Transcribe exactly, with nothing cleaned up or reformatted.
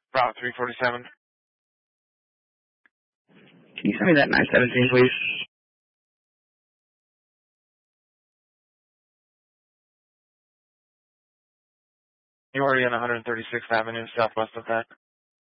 Route three forty-seven. Can you send me that nine seventeen, please? You're already on one thirty-sixth Avenue, southwest of that.